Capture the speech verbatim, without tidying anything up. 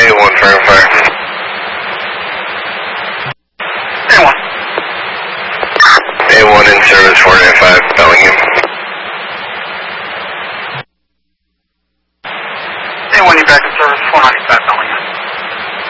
A one fire fire. A one. A one in service four nine five, Bellingham.